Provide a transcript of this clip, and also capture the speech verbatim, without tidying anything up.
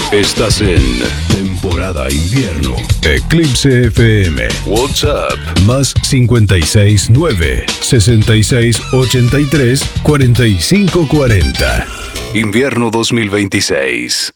Estás en temporada invierno. Eclipse F M. WhatsApp más cincuenta y seis nueve, sesenta y seis ochenta y tres, cuarenta y cinco cuarenta. Invierno dos mil veintiséis.